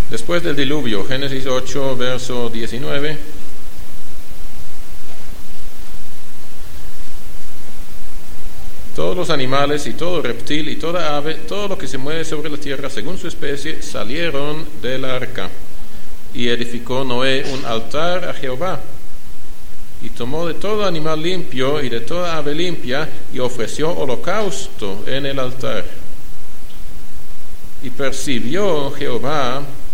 Después del diluvio, Génesis 8, verso 19. Todos los animales y todo reptil y toda ave, todo lo que se mueve sobre la tierra según su especie, salieron del arca. Y edificó Noé un altar a Jehová. Y tomó de todo animal limpio y de toda ave limpia y ofreció holocausto en el altar. Y percibió Jehová